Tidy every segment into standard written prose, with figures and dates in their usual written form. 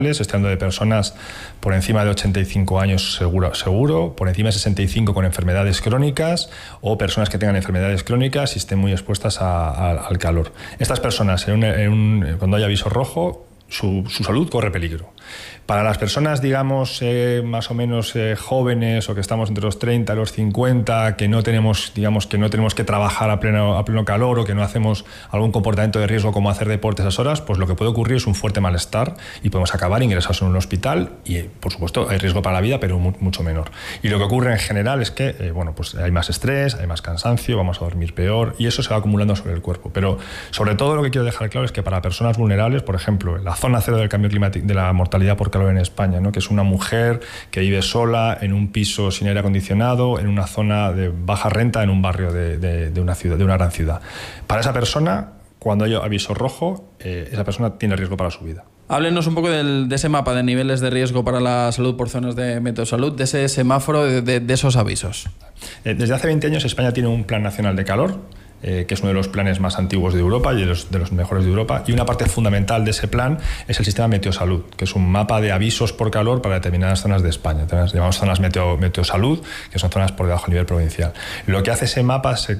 Estoy hablando de personas por encima de 85 años seguro, por encima de 65 con enfermedades crónicas o personas que tengan enfermedades crónicas y estén muy expuestas al calor. Estas personas, cuando hay aviso rojo, su salud corre peligro. Para las personas, digamos, más o menos jóvenes o que estamos entre los 30 y los 50, que no tenemos que trabajar a pleno calor o que no hacemos algún comportamiento de riesgo como hacer deporte a esas horas, pues lo que puede ocurrir es un fuerte malestar y podemos acabar ingresados en un hospital y, por supuesto, hay riesgo para la vida, pero mucho menor. Y lo que ocurre en general es que, pues hay más estrés, hay más cansancio, vamos a dormir peor y eso se va acumulando sobre el cuerpo. Pero, sobre todo, lo que quiero dejar claro es que para personas vulnerables, por ejemplo, la zona cero del cambio climático, de la mortalidad por calor en España, ¿no? Que es una mujer que vive sola en un piso sin aire acondicionado, en una zona de baja renta, en un barrio de una gran ciudad. Para esa persona, cuando hay aviso rojo, esa persona tiene riesgo para su vida. Háblenos un poco de ese mapa de niveles de riesgo para la salud por zonas de Meteosalud, de ese semáforo, de esos avisos. Desde hace 20 años España tiene un Plan Nacional de Calor, que es uno de los planes más antiguos de Europa y de los mejores de Europa, y una parte fundamental de ese plan es el sistema Meteosalud, que es un mapa de avisos por calor para determinadas zonas de España. Llamamos zonas Meteosalud, que son zonas por debajo del nivel provincial. Lo que hace ese mapa se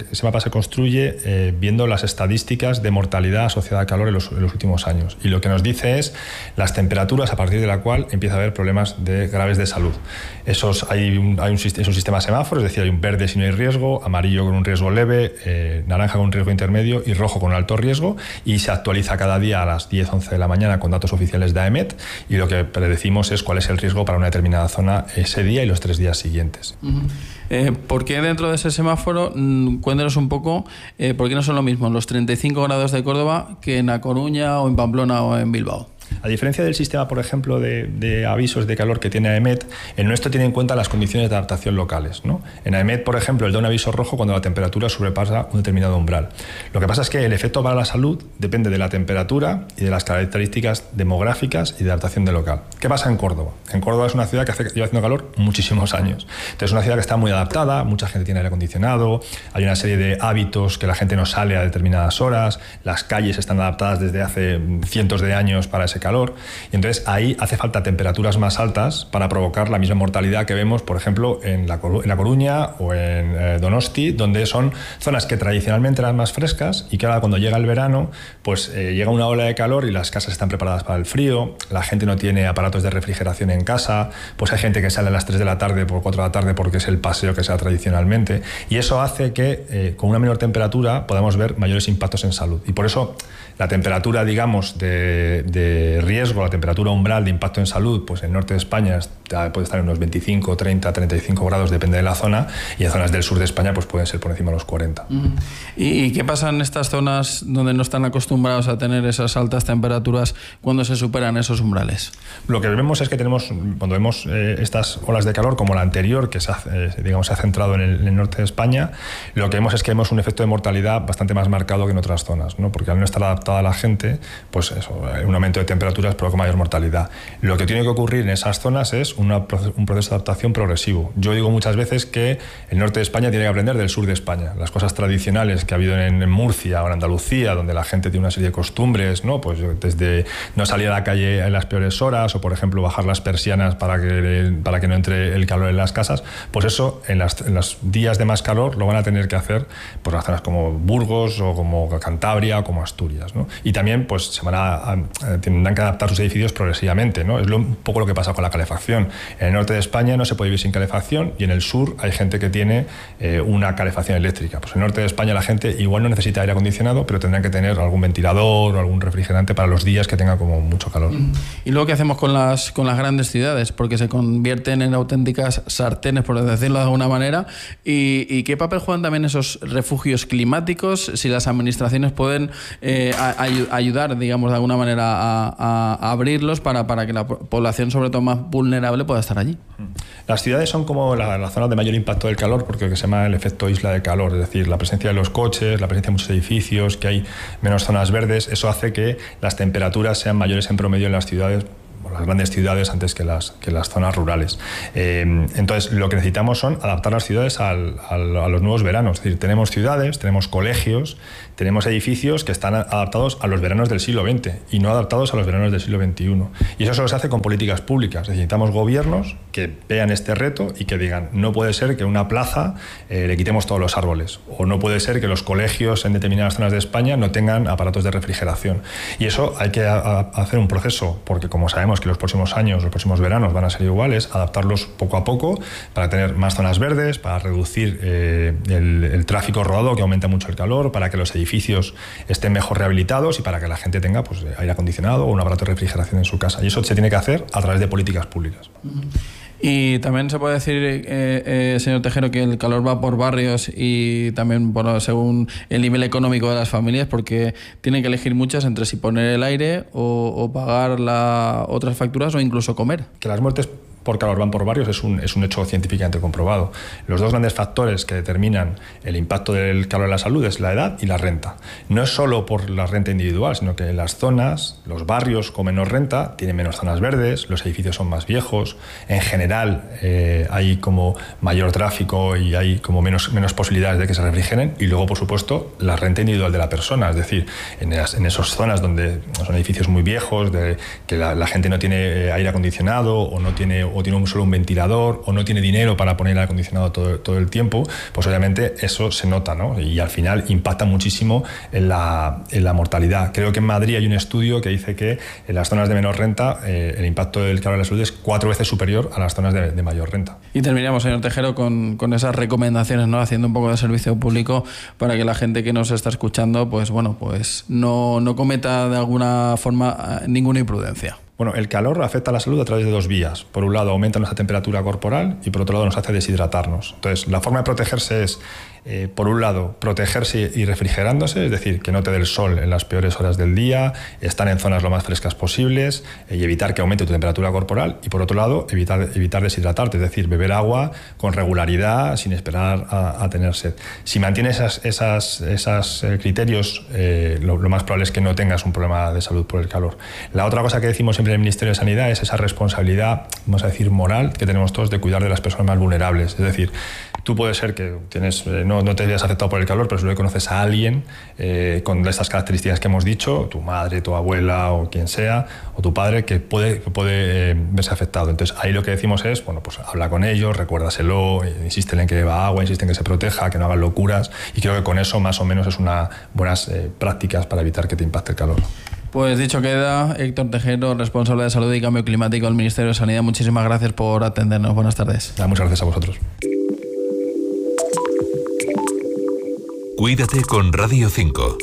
construye viendo las estadísticas de mortalidad asociada al calor en los últimos años, y lo que nos dice es las temperaturas a partir de la cual empieza a haber problemas graves de salud. Es un sistema semáforo, es decir, hay un verde si no hay riesgo, amarillo con un riesgo leve, naranja con un riesgo intermedio y rojo con alto riesgo, y se actualiza cada día a las 10-11 de la mañana con datos oficiales de AEMET, y lo que predecimos es cuál es el riesgo para una determinada zona ese día y los 3 días siguientes. ¿Por qué dentro de ese semáforo, cuéntanos un poco, por qué no son lo mismo los 35 grados de Córdoba que en A Coruña o en Pamplona o en Bilbao? A diferencia del sistema, por ejemplo, de avisos de calor que tiene AEMET, el nuestro tiene en cuenta las condiciones de adaptación locales, ¿no? En AEMET, por ejemplo, él da un aviso rojo cuando la temperatura sobrepasa un determinado umbral. Lo que pasa es que el efecto para la salud depende de la temperatura y de las características demográficas y de adaptación del local. ¿Qué pasa en Córdoba? En Córdoba es una ciudad que lleva haciendo calor muchísimos años. Entonces es una ciudad que está muy adaptada, mucha gente tiene aire acondicionado, hay una serie de hábitos que la gente no sale a determinadas horas, las calles están adaptadas desde hace cientos de años para ese calor, y entonces ahí hace falta temperaturas más altas para provocar la misma mortalidad que vemos, por ejemplo, en La Coruña o en Donosti, donde son zonas que tradicionalmente eran más frescas y que ahora, cuando llega el verano, pues llega una ola de calor y las casas están preparadas para el frío, la gente no tiene aparatos de refrigeración en casa, pues hay gente que sale a las 3 de la tarde por 4 de la tarde porque es el paseo que se da tradicionalmente, y eso hace que con una menor temperatura podamos ver mayores impactos en salud. Y por eso la temperatura, digamos, de riesgo, la temperatura umbral de impacto en salud, pues en el norte de España puede estar en unos 25, 30, 35 grados, depende de la zona, y en zonas del sur de España pues pueden ser por encima de los 40. ¿Y qué pasa en estas zonas donde no están acostumbrados a tener esas altas temperaturas cuando se superan esos umbrales? Lo que vemos es que cuando vemos estas olas de calor como la anterior, que se ha centrado en el norte de España, lo que vemos es que vemos un efecto de mortalidad bastante más marcado que en otras zonas, ¿no? Porque al no estar adaptada a la gente, pues eso, un aumento de temperaturas provoca mayor mortalidad. Lo que tiene que ocurrir en esas zonas es un proceso de adaptación progresivo. Yo digo muchas veces que el norte de España tiene que aprender del sur de España. Las cosas tradicionales que ha habido en Murcia o en Andalucía, donde la gente tiene una serie de costumbres, ¿no? Pues desde no salir a la calle en las peores horas, o por ejemplo bajar las persianas para que no entre el calor en las casas, pues eso en los días de más calor lo van a tener que hacer por las zonas como Burgos o como Cantabria o como Asturias, ¿no? Y también pues tendrán que adaptar sus edificios progresivamente, ¿no? Es un poco lo que pasa con la calefacción. En el norte de España no se puede vivir sin calefacción, y en el sur hay gente que tiene una calefacción eléctrica. Pues en el norte de España la gente igual no necesita aire acondicionado, pero tendrán que tener algún ventilador o algún refrigerante para los días que tenga como mucho calor. ¿Y luego qué hacemos con las grandes ciudades? Porque se convierten en auténticas sartenes, por decirlo de alguna manera. ¿Y qué papel juegan también esos refugios climáticos? Si las administraciones pueden ayudar, digamos, de alguna manera a abrirlos para que la población, sobre todo más vulnerable, pueda estar allí. Las ciudades son como la zona de mayor impacto del calor, porque lo que se llama el efecto isla de calor, es decir, la presencia de los coches, la presencia de muchos edificios, que hay menos zonas verdes, eso hace que las temperaturas sean mayores en promedio en las ciudades las grandes ciudades antes que las zonas rurales. Entonces, lo que necesitamos son adaptar las ciudades a los nuevos veranos. Es decir, tenemos ciudades, tenemos colegios, tenemos edificios que están adaptados a los veranos del siglo XX y no adaptados a los veranos del siglo XXI. Y eso solo se hace con políticas públicas. Necesitamos gobiernos que vean este reto y que digan, no puede ser que en una plaza le quitemos todos los árboles, o no puede ser que los colegios en determinadas zonas de España no tengan aparatos de refrigeración. Y eso hay que hacer un proceso, porque como sabemos que los próximos años, los próximos veranos van a ser iguales, adaptarlos poco a poco para tener más zonas verdes, para reducir el tráfico rodado que aumenta mucho el calor, para que los edificios estén mejor rehabilitados y para que la gente tenga pues, aire acondicionado o un aparato de refrigeración en su casa. Y eso se tiene que hacer a través de políticas públicas. Y también se puede decir, señor Tejero, que el calor va por barrios y también según el nivel económico de las familias, porque tienen que elegir muchas entre si poner el aire o pagar otras facturas o incluso comer. Que las muertes por calor van por barrios es un hecho científicamente comprobado. Los dos grandes factores que determinan el impacto del calor en la salud es la edad y la renta. No es solo por la renta individual, sino que en las zonas, los barrios con menos renta tienen menos zonas verdes, los edificios son más viejos, en general hay como mayor tráfico y hay como menos posibilidades de que se refrigeren, y luego, por supuesto, la renta individual de la persona, es decir, en esas zonas donde son edificios muy viejos, que la gente no tiene aire acondicionado o tiene solo un ventilador o no tiene dinero para poner aire acondicionado todo el tiempo, pues obviamente eso se nota, ¿no? Y al final impacta muchísimo en la mortalidad. Creo que en Madrid hay un estudio que dice que en las zonas de menor renta el impacto del calor en la salud es 4 veces superior a las zonas de mayor renta. Y terminamos, señor Tejero, con esas recomendaciones, ¿no? Haciendo un poco de servicio público para que la gente que nos está escuchando pues no cometa de alguna forma ninguna imprudencia. Bueno, el calor afecta a la salud a través de dos vías. Por un lado, aumenta nuestra temperatura corporal y por otro lado nos hace deshidratarnos. Entonces, la forma de protegerse es, por un lado, protegerse y refrigerándose, es decir, que no te dé el sol en las peores horas del día, estar en zonas lo más frescas posibles y evitar que aumente tu temperatura corporal, y por otro lado, evitar deshidratarte, es decir, beber agua con regularidad sin esperar a tener sed. Si mantienes esos criterios, lo más probable es que no tengas un problema de salud por el calor. La otra cosa que decimos siempre en el Ministerio de Sanidad es esa responsabilidad, vamos a decir, moral que tenemos todos de cuidar de las personas más vulnerables. Es decir, tú puedes ser que no te hayas afectado por el calor, pero si no conoces a alguien con estas características que hemos dicho, tu madre, tu abuela o quien sea, o tu padre, que puede verse afectado. Entonces ahí lo que decimos es, pues habla con ellos, recuérdaselo, insístele en que beba agua, insiste en que se proteja, que no hagan locuras, y creo que con eso más o menos es unas buenas prácticas para evitar que te impacte el calor. Pues dicho queda, Héctor Tejero, responsable de Salud y Cambio Climático del Ministerio de Sanidad. Muchísimas gracias por atendernos. Buenas tardes. Muchas gracias a vosotros. Cuídate con Radio 5.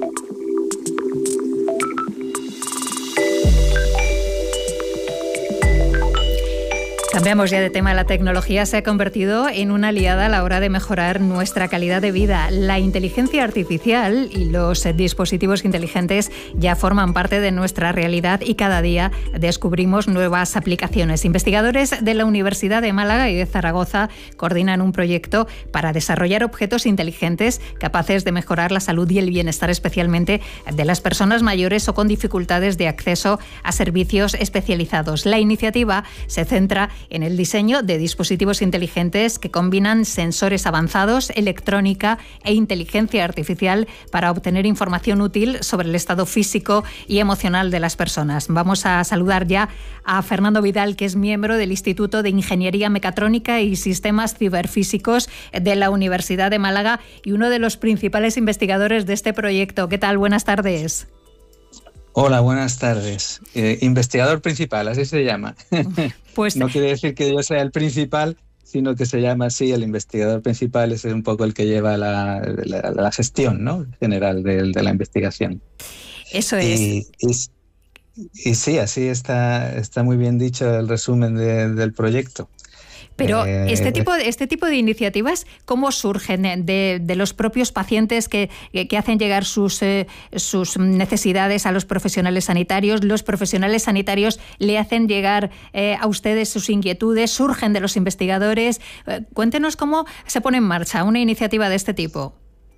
Cambiamos ya de tema. La tecnología se ha convertido en una aliada a la hora de mejorar nuestra calidad de vida. La inteligencia artificial y los dispositivos inteligentes ya forman parte de nuestra realidad y cada día descubrimos nuevas aplicaciones. Investigadores de la Universidad de Málaga y de Zaragoza coordinan un proyecto para desarrollar objetos inteligentes capaces de mejorar la salud y el bienestar, especialmente de las personas mayores o con dificultades de acceso a servicios especializados. La iniciativa se centra en el diseño de dispositivos inteligentes que combinan sensores avanzados, electrónica e inteligencia artificial para obtener información útil sobre el estado físico y emocional de las personas. Vamos a saludar ya a Fernando Vidal, que es miembro del Instituto de Ingeniería Mecatrónica y Sistemas Ciberfísicos de la Universidad de Málaga y uno de los principales investigadores de este proyecto. ¿Qué tal? Buenas tardes. Hola, buenas tardes. Investigador principal, así se llama. Pues no quiere decir que yo sea el principal, sino que se llama así. El investigador principal es un poco el que lleva la gestión, ¿no?, general de la investigación. Eso es. Y sí, así está muy bien dicho el resumen del proyecto. Pero este tipo de iniciativas, ¿cómo surgen de los propios pacientes que hacen llegar sus necesidades a los profesionales sanitarios? ¿Los profesionales sanitarios le hacen llegar a ustedes sus inquietudes? ¿Surgen de los investigadores? Cuéntenos cómo se pone en marcha una iniciativa de este tipo.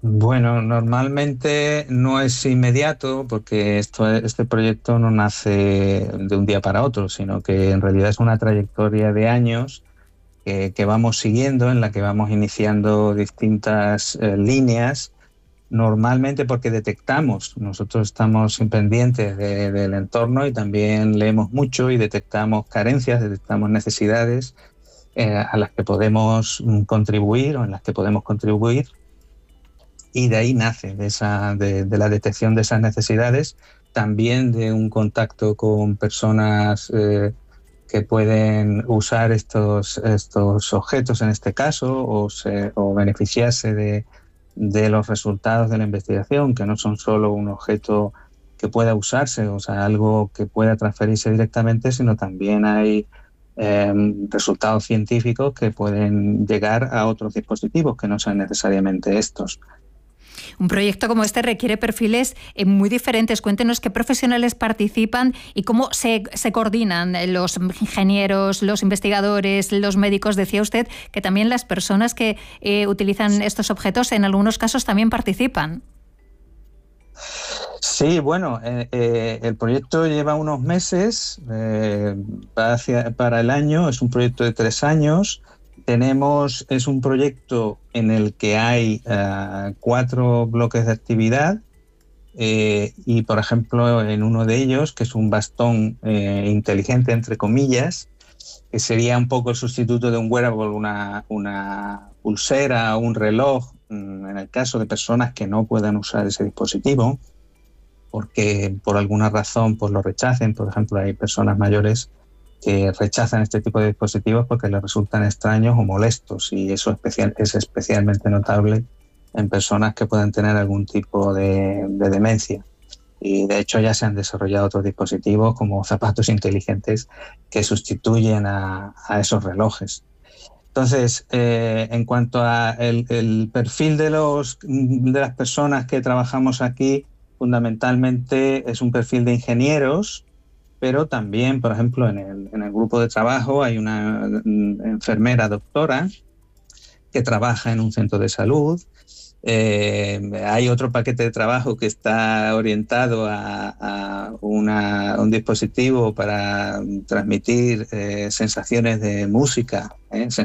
Bueno, normalmente no es inmediato porque este proyecto no nace de un día para otro, sino que en realidad es una trayectoria de años que vamos siguiendo, en la que vamos iniciando distintas líneas, normalmente porque nosotros estamos pendientes del entorno y también leemos mucho y detectamos carencias, detectamos necesidades a las que podemos contribuir o en las que podemos contribuir. Y de ahí nace, de la detección de esas necesidades, también de un contacto con personas que pueden usar estos objetos en este caso o beneficiarse de los resultados de la investigación, que no son solo un objeto que pueda usarse, o sea, algo que pueda transferirse directamente, sino también hay resultados científicos que pueden llegar a otros dispositivos que no sean necesariamente estos. Un proyecto como este requiere perfiles muy diferentes. Cuéntenos qué profesionales participan y cómo se coordinan los ingenieros, los investigadores, los médicos. Decía usted que también las personas que utilizan estos objetos en algunos casos también participan. Sí, bueno, el proyecto lleva unos meses, para el año, es un proyecto de 3 años. Es un proyecto en el que hay 4 bloques de actividad y, por ejemplo, en uno de ellos, que es un bastón inteligente, entre comillas, que sería un poco el sustituto de un wearable, una pulsera o un reloj, en el caso de personas que no puedan usar ese dispositivo, porque por alguna razón pues lo rechacen. Por ejemplo, hay personas mayores que rechazan este tipo de dispositivos porque les resultan extraños o molestos, y eso es especialmente notable en personas que pueden tener algún tipo de demencia. Y de hecho ya se han desarrollado otros dispositivos como zapatos inteligentes que sustituyen a esos relojes. Entonces, en cuanto a el perfil de las personas que trabajamos aquí, fundamentalmente es un perfil de ingenieros, pero también, por ejemplo, en el grupo de trabajo hay una enfermera doctora que trabaja en un centro de salud. Hay otro paquete de trabajo que está orientado a un dispositivo para transmitir sensaciones de música,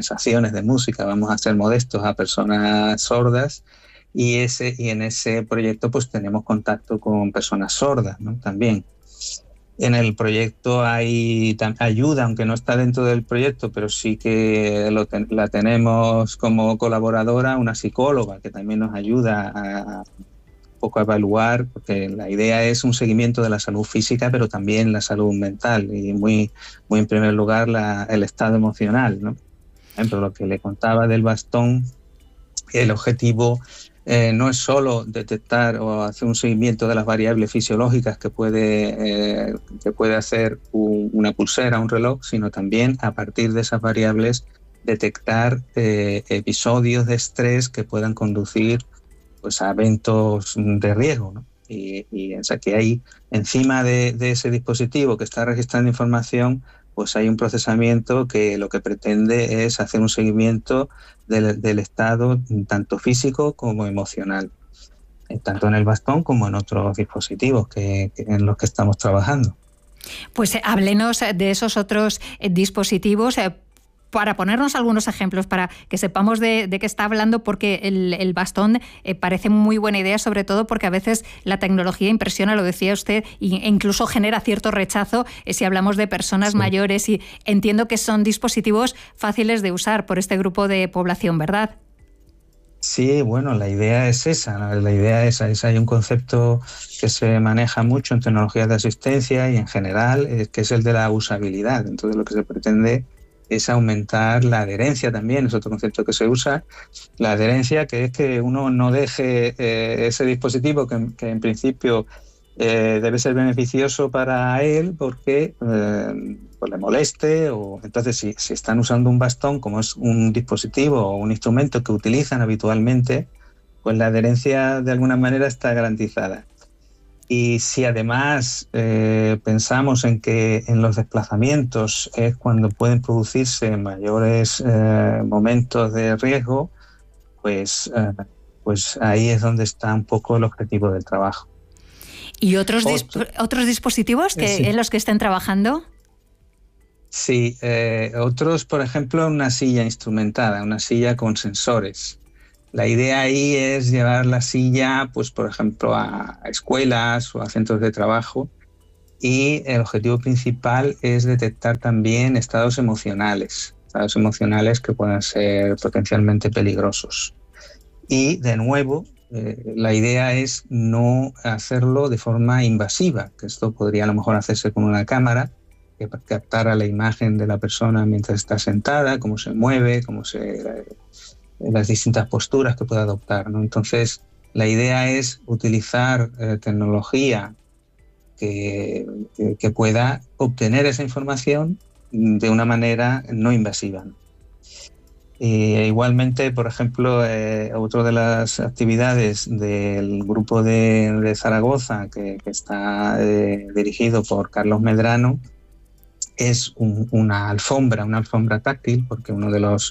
vamos a ser modestos, a personas sordas, y en ese proyecto pues tenemos contacto con personas sordas, ¿no? También. En el proyecto hay ayuda, aunque no está dentro del proyecto, pero sí que la tenemos como colaboradora, una psicóloga que también nos ayuda a un poco a evaluar, porque la idea es un seguimiento de la salud física, pero también la salud mental y muy en primer lugar el estado emocional, ¿no? Por ejemplo, lo que le contaba del bastón, el objetivo no es solo detectar o hacer un seguimiento de las variables fisiológicas que puede hacer una pulsera, un reloj, sino también a partir de esas variables detectar episodios de estrés que puedan conducir pues, a eventos de riesgo, ¿no? Y o sea, que hay encima de ese dispositivo que está registrando información, pues hay un procesamiento que lo que pretende es hacer un seguimiento del estado tanto físico como emocional, tanto en el bastón como en otros dispositivos en los que estamos trabajando. Pues háblenos de esos otros dispositivos, para ponernos algunos ejemplos, para que sepamos de qué está hablando, porque el bastón parece muy buena idea, sobre todo porque a veces la tecnología impresiona, lo decía usted, e incluso genera cierto rechazo si hablamos de personas mayores, y entiendo que son dispositivos fáciles de usar por este grupo de población, ¿verdad? Sí, bueno, la idea es esa, ¿no? La idea es hay un concepto que se maneja mucho en tecnologías de asistencia y en general, que es el de la usabilidad. Entonces lo que se pretende es aumentar la adherencia también, es otro concepto que se usa, la adherencia, que es que uno no deje ese dispositivo que en principio debe ser beneficioso para él porque pues le moleste, o entonces si están usando un bastón como es un dispositivo o un instrumento que utilizan habitualmente, pues la adherencia de alguna manera está garantizada. Y si además pensamos en que en los desplazamientos es cuando pueden producirse mayores momentos de riesgo, pues pues ahí es donde está un poco el objetivo del trabajo. ¿Y otros dispositivos en los que estén trabajando? Sí, otros, por ejemplo, una silla instrumentada, una silla con sensores. La idea ahí es llevar la silla, pues, por ejemplo, a escuelas o a centros de trabajo, y el objetivo principal es detectar también estados emocionales que puedan ser potencialmente peligrosos. Y, de nuevo, la idea es no hacerlo de forma invasiva, que esto podría a lo mejor hacerse con una cámara que captara la imagen de la persona mientras está sentada, cómo se mueve, las distintas posturas que puede adoptar, ¿no? Entonces, la idea es utilizar tecnología que pueda obtener esa información de una manera no invasiva, ¿no? Igualmente, por ejemplo, otra de las actividades del grupo de Zaragoza, que está dirigido por Carlos Medrano, es una alfombra táctil, porque una de las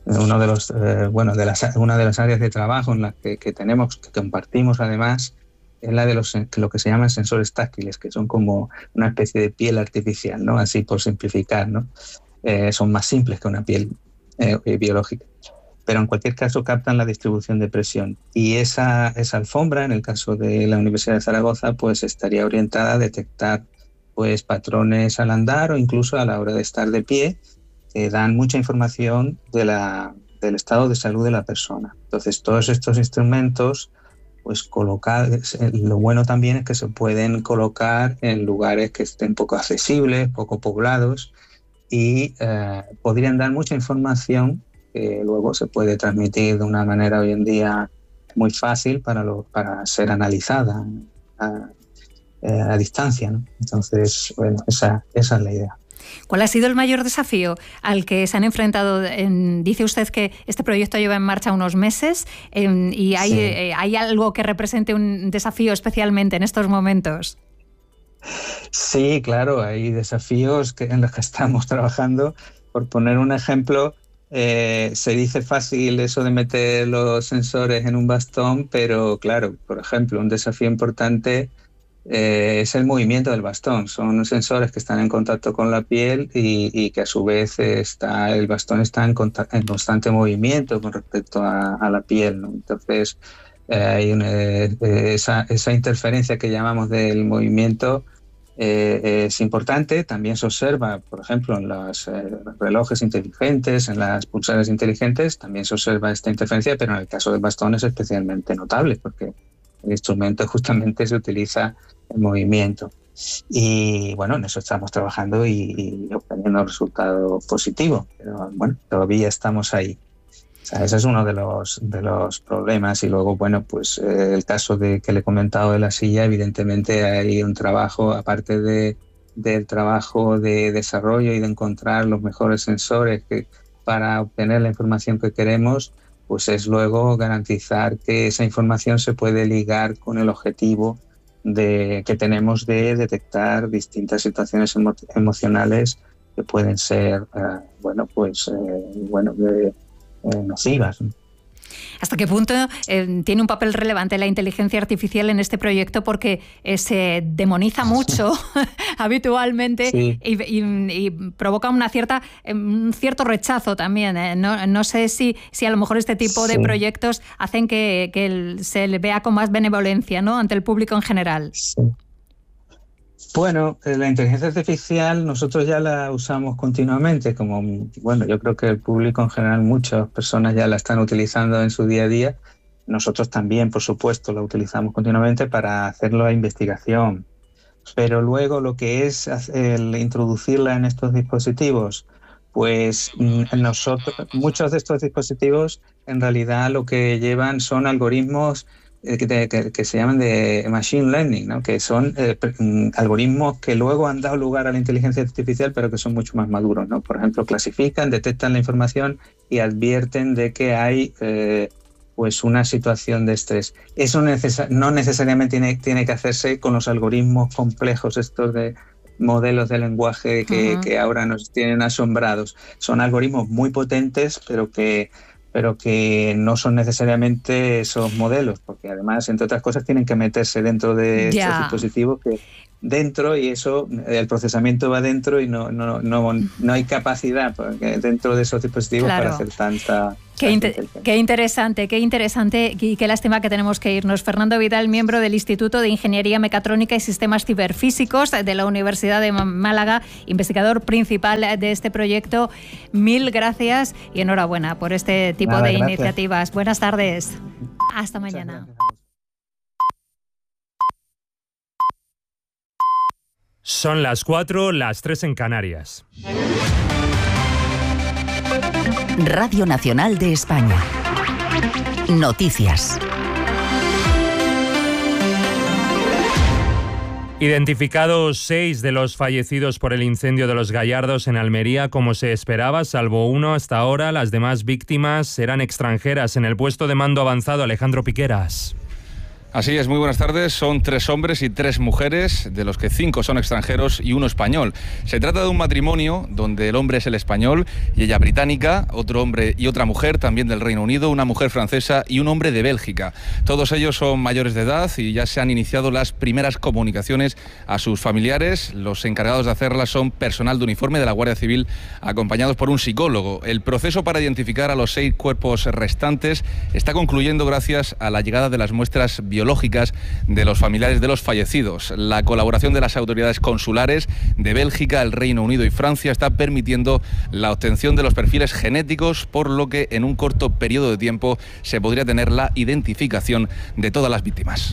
áreas de trabajo en las que tenemos, que compartimos además, es la de lo que se llaman sensores táctiles, que son como una especie de piel artificial, ¿no? Así por simplificar, ¿no? Son más simples que una piel biológica. Pero en cualquier caso captan la distribución de presión. Y esa alfombra, en el caso de la Universidad de Zaragoza, pues estaría orientada a detectar pues patrones al andar o incluso a la hora de estar de pie, que dan mucha información del estado de salud de la persona. Entonces, todos estos instrumentos, pues lo bueno también es que se pueden colocar en lugares que estén poco accesibles, poco poblados, y podrían dar mucha información que luego se puede transmitir de una manera hoy en día muy fácil para ser analizada a distancia, ¿no? Entonces, bueno, esa es la idea. ¿Cuál ha sido el mayor desafío al que se han enfrentado? Dice usted que este proyecto lleva en marcha unos meses y ¿hay algo que represente un desafío especialmente en estos momentos? Sí, claro, hay desafíos en los que estamos trabajando. Por poner un ejemplo, se dice fácil eso de meter los sensores en un bastón, pero claro, por ejemplo, un desafío importante es el movimiento del bastón. Son sensores que están en contacto con la piel y que a su vez el bastón está en constante movimiento con respecto a la piel, ¿no? Entonces, hay esa interferencia que llamamos del movimiento es importante. También se observa, por ejemplo, en los relojes inteligentes, en las pulseras inteligentes, también se observa esta interferencia, pero en el caso del bastón es especialmente notable porque el instrumento justamente se utiliza en movimiento. Y bueno, en eso estamos trabajando y obteniendo resultados positivos, pero bueno, todavía estamos ahí. O sea, ese es uno de los problemas. Y luego, bueno, pues el caso que le he comentado de la silla, evidentemente hay un trabajo, aparte del trabajo de desarrollo y de encontrar los mejores sensores para obtener la información que queremos, pues es luego garantizar que esa información se puede ligar con el objetivo que tenemos de detectar distintas situaciones emocionales que pueden ser nocivas, ¿no? ¿Hasta qué punto tiene un papel relevante la inteligencia artificial en este proyecto? Porque se demoniza mucho habitualmente, sí, y provoca un cierto rechazo también. No sé si a lo mejor este tipo de proyectos hacen que se le vea con más benevolencia, ¿no?, ante el público en general. Sí. Bueno, la inteligencia artificial nosotros ya la usamos continuamente, yo creo que el público en general, muchas personas ya la están utilizando en su día a día. Nosotros también, por supuesto, la utilizamos continuamente para hacerlo a investigación. Pero luego lo que es el introducirla en estos dispositivos, pues muchos de estos dispositivos en realidad lo que llevan son algoritmos que se llaman de machine learning, ¿no? Que son algoritmos que luego han dado lugar a la inteligencia artificial, pero que son mucho más maduros, ¿no? Por ejemplo, clasifican, detectan la información y advierten de que hay pues una situación de estrés. Eso no necesariamente tiene que hacerse con los algoritmos complejos estos de modelos de lenguaje que ahora nos tienen asombrados. Son algoritmos muy potentes, pero que pero que no son necesariamente esos modelos, porque además, entre otras cosas, tienen que meterse dentro de estos dispositivos que dentro, y eso, el procesamiento va dentro y no hay capacidad porque dentro de esos dispositivos para hacer tanta... Qué interesante y qué lástima que tenemos que irnos. Fernando Vidal, miembro del Instituto de Ingeniería Mecatrónica y Sistemas Ciberfísicos de la Universidad de Málaga, investigador principal de este proyecto. Mil gracias y enhorabuena por este tipo de iniciativas. Buenas tardes. Hasta mañana. Son las 4, las 3 en Canarias. Radio Nacional de España. Noticias. Identificados 6 de los fallecidos por el incendio de Los Gallardos en Almería, como se esperaba, salvo uno hasta ahora. Las demás víctimas eran extranjeras. En el puesto de mando avanzado, Alejandro Piqueras. Así es, muy buenas tardes. Son 3 hombres y 3 mujeres, de los que 5 son extranjeros y 1 español. Se trata de un matrimonio donde el hombre es el español y ella británica, otro hombre y otra mujer también del Reino Unido, una mujer francesa y un hombre de Bélgica. Todos ellos son mayores de edad y ya se han iniciado las primeras comunicaciones a sus familiares. Los encargados de hacerlas son personal de uniforme de la Guardia Civil, acompañados por un psicólogo. El proceso para identificar a los 6 cuerpos restantes está concluyendo gracias a la llegada de las muestras biológicas de los familiares de los fallecidos. La colaboración de las autoridades consulares de Bélgica, el Reino Unido y Francia está permitiendo la obtención de los perfiles genéticos, por lo que en un corto periodo de tiempo se podría tener la identificación de todas las víctimas.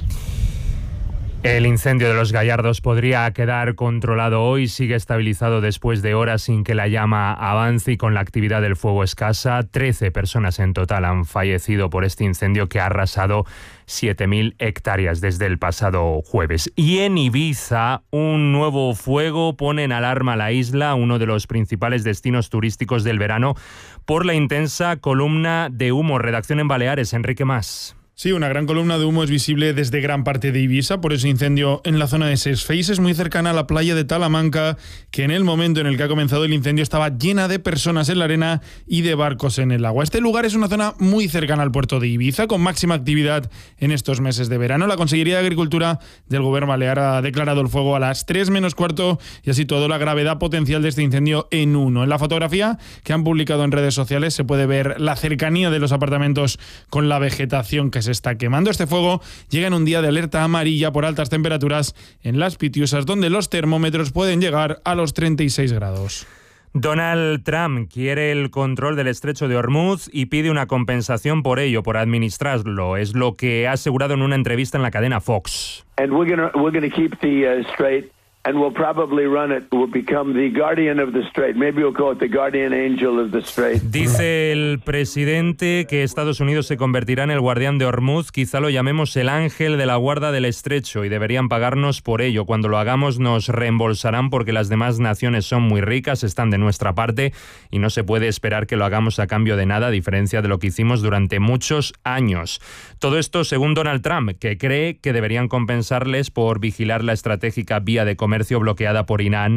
El incendio de Los Gallardos podría quedar controlado hoy. Sigue estabilizado después de horas sin que la llama avance y con la actividad del fuego escasa. 13 personas en total han fallecido por este incendio que ha arrasado 7.000 hectáreas desde el pasado jueves. Y en Ibiza, un nuevo fuego pone en alarma la isla, uno de los principales destinos turísticos del verano, por la intensa columna de humo. Redacción en Baleares, Enrique Mas. Sí, una gran columna de humo es visible desde gran parte de Ibiza por ese incendio en la zona de Ses Feixes, muy cercana a la playa de Talamanca, que en el momento en el que ha comenzado el incendio estaba llena de personas en la arena y de barcos en el agua. Este lugar es una zona muy cercana al puerto de Ibiza, con máxima actividad en estos meses de verano. La Consellería de Agricultura del Gobierno Balear ha declarado el fuego a las 3 menos cuarto y ha situado la gravedad potencial de este incendio en 1. En la fotografía que han publicado en redes sociales se puede ver la cercanía de los apartamentos con la vegetación que se está quemando. Este fuego llega en un día de alerta amarilla por altas temperaturas en Las Pitiusas, donde los termómetros pueden llegar a los 36 grados. Donald Trump quiere el control del estrecho de Hormuz y pide una compensación por ello, por administrarlo. Es lo que ha asegurado en una entrevista en la cadena Fox. And we're going to keep the strait. And we'll probably run it. We'll become the guardian of the strait. Maybe we'll call it the guardian angel of the strait. Dice el presidente que Estados Unidos se convertirá en el guardián de Hormuz. Quizá lo llamemos el ángel de la guarda del estrecho y deberían pagarnos por ello. Cuando lo hagamos nos reembolsarán porque las demás naciones son muy ricas, están de nuestra parte y no se puede esperar que lo hagamos a cambio de nada, a diferencia de lo que hicimos durante muchos años. Todo esto según Donald Trump, que cree que deberían compensarles por vigilar la estratégica vía de comercio bloqueada por Irán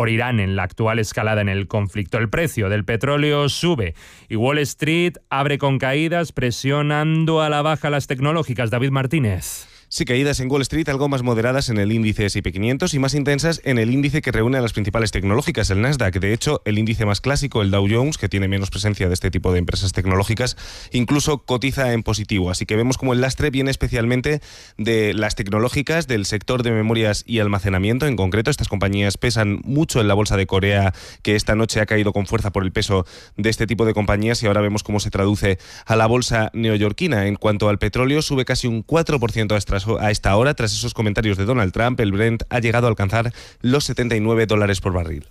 en la actual escalada en el conflicto. El precio del petróleo sube y Wall Street abre con caídas, presionando a la baja las tecnológicas. David Martínez. Sí, caídas en Wall Street algo más moderadas en el índice S&P 500 y más intensas en el índice que reúne a las principales tecnológicas, el Nasdaq. De hecho, el índice más clásico, el Dow Jones, que tiene menos presencia de este tipo de empresas tecnológicas, incluso cotiza en positivo. Así que vemos como el lastre viene especialmente de las tecnológicas, del sector de memorias y almacenamiento. En concreto, estas compañías pesan mucho en la bolsa de Corea, que esta noche ha caído con fuerza por el peso de este tipo de compañías, y ahora vemos cómo se traduce a la bolsa neoyorquina. En cuanto al petróleo, sube casi un 4% a esta hora. Tras esos comentarios de Donald Trump, el Brent ha llegado a alcanzar los $79 por barril.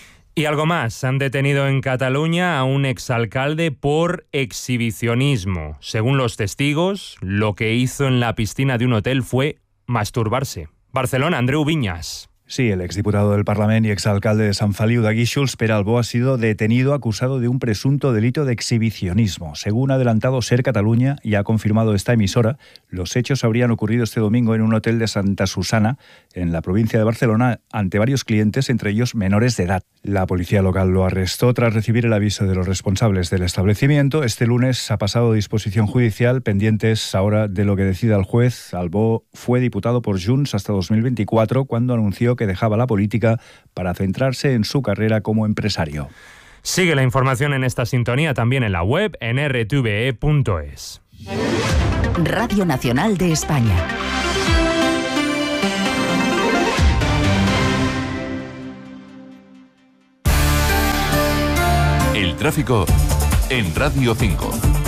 Y algo más, han detenido en Cataluña a un exalcalde por exhibicionismo. Según los testigos, lo que hizo en la piscina de un hotel fue masturbarse. Barcelona, Andreu Viñas. Sí, el exdiputado del Parlamento y exalcalde de Sant Feliu de Guíxols, Pere Albó, ha sido detenido acusado de un presunto delito de exhibicionismo. Según ha adelantado SER Cataluña y ha confirmado esta emisora, los hechos habrían ocurrido este domingo en un hotel de Santa Susana, en la provincia de Barcelona, ante varios clientes, entre ellos menores de edad. La policía local lo arrestó tras recibir el aviso de los responsables del establecimiento. Este lunes ha pasado a disposición judicial, pendientes ahora de lo que decida el juez. Albó fue diputado por Junts hasta 2024, cuando anunció que dejaba la política para centrarse en su carrera como empresario. Sigue la información en esta sintonía también en la web en rtve.es. Radio Nacional de España. El tráfico en Radio 5.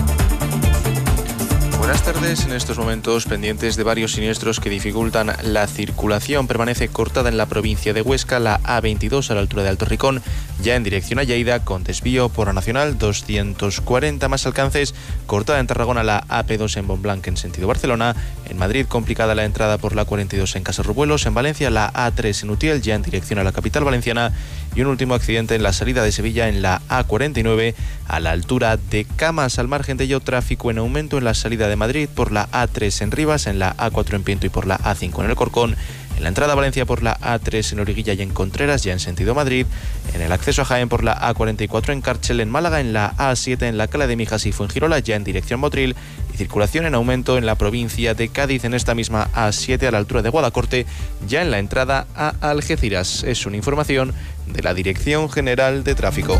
Buenas tardes. En estos momentos pendientes de varios siniestros que dificultan la circulación. Permanece cortada en la provincia de Huesca la A22 a la altura de Alto Ricón, ya en dirección a Lleida, con desvío por la Nacional 240. Más alcances, cortada en Tarragona la AP2 en Montblanc en sentido Barcelona. En Madrid, complicada la entrada por la 42 en Casarrubuelos. En Valencia, la A3 en Utiel, ya en dirección a la capital valenciana. Y un último accidente en la salida de Sevilla en la A49 a la altura de Camas. Al margen de ello, tráfico en aumento en la salida de Madrid por la A3 en Rivas, en la A4 en Pinto y por la A5 en el Corcón. En la entrada a Valencia por la A3 en Origuilla y en Contreras, ya en sentido Madrid. En el acceso a Jaén por la A44 en Cárchel, en Málaga. En la A7 en la Cala de Mijas y Fuengirola, ya en dirección Motril. Y circulación en aumento en la provincia de Cádiz, en esta misma A7 a la altura de Guadacorte, ya en la entrada a Algeciras. Es una información de la Dirección General de Tráfico.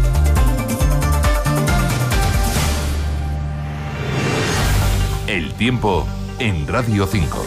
El tiempo en Radio 5.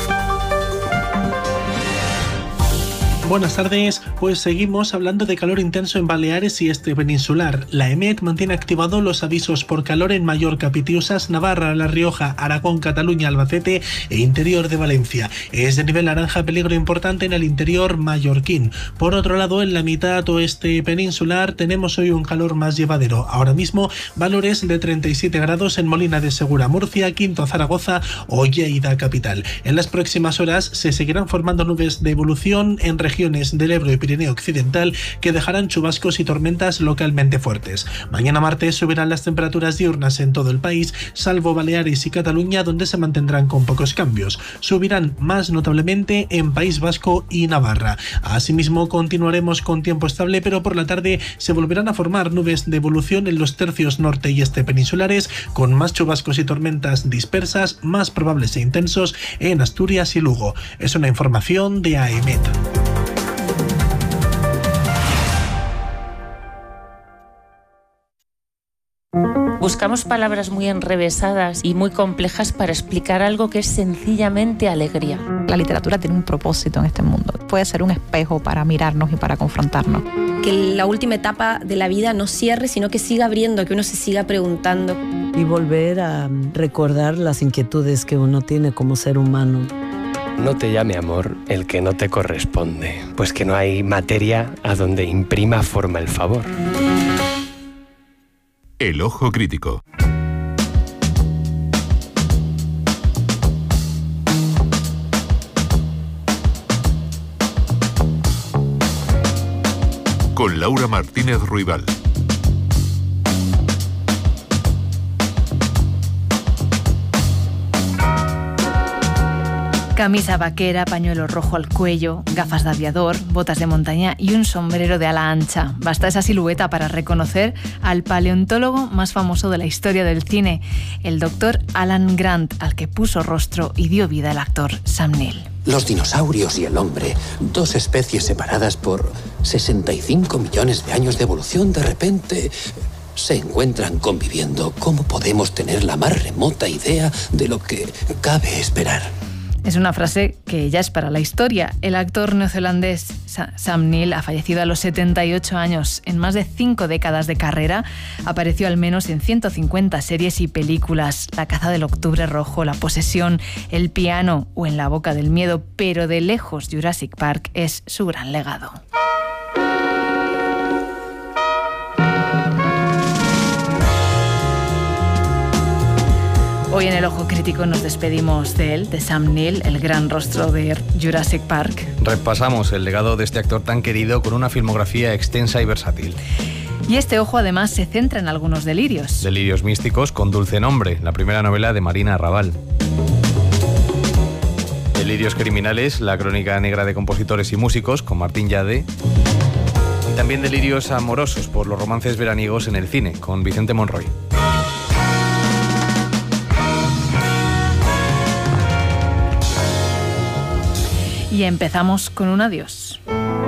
Buenas tardes, pues seguimos hablando de calor intenso en Baleares y este peninsular. La EMET mantiene activados los avisos por calor en Mallorca, Pitiusas, Navarra, La Rioja, Aragón, Cataluña, Albacete e interior de Valencia. Es de nivel naranja peligro importante en el interior mallorquín. Por otro lado, en la mitad oeste peninsular tenemos hoy un calor más llevadero. Ahora mismo valores de 37 grados en Molina de Segura, Murcia, Quinto, Zaragoza o Lleida capital. En las próximas horas se seguirán formando nubes de evolución en regiones del Ebro y Pirineo Occidental que dejarán chubascos y tormentas localmente fuertes. Mañana martes subirán las temperaturas diurnas en todo el país, salvo Baleares y Cataluña, donde se mantendrán con pocos cambios. Subirán más notablemente en País Vasco y Navarra. Asimismo, continuaremos con tiempo estable, pero por la tarde se volverán a formar nubes de evolución en los tercios norte y este peninsulares, con más chubascos y tormentas dispersas, más probables e intensos en Asturias y Lugo. Es una información de AEMET. Buscamos palabras muy enrevesadas y muy complejas para explicar algo que es sencillamente alegría. La literatura tiene un propósito en este mundo. Puede ser un espejo para mirarnos y para confrontarnos. Que la última etapa de la vida no cierre, sino que siga abriendo, que uno se siga preguntando. Y volver a recordar las inquietudes que uno tiene como ser humano. No te llame amor el que no te corresponde, pues que no hay materia a donde imprima forma el favor. El ojo crítico. Con Laura Martínez Ruibal. Camisa vaquera, pañuelo rojo al cuello, gafas de aviador, botas de montaña y un sombrero de ala ancha. Basta esa silueta para reconocer al paleontólogo más famoso de la historia del cine, el Dr. Alan Grant, al que puso rostro y dio vida el actor Sam Neill. Los dinosaurios y el hombre, dos especies separadas por 65 millones de años de evolución, de repente se encuentran conviviendo. ¿Cómo podemos tener la más remota idea de lo que cabe esperar? Es una frase que ya es para la historia. El actor neozelandés Sam Neill ha fallecido a los 78 años. En más de 5 décadas de carrera apareció al menos en 150 series y películas. La caza del octubre rojo, La posesión, El piano o En la boca del miedo, pero de lejos Jurassic Park es su gran legado. Hoy en El Ojo Crítico nos despedimos de él, de Sam Neill, el gran rostro de Jurassic Park. Repasamos el legado de este actor tan querido con una filmografía extensa y versátil. Y este ojo además se centra en algunos delirios. Delirios místicos con Dulce Nombre, la primera novela de Marina Arrabal. Delirios criminales, la crónica negra de compositores y músicos con Martín Llade. Y también delirios amorosos por los romances veraniegos en el cine con Vicente Monroy. Y empezamos con un adiós.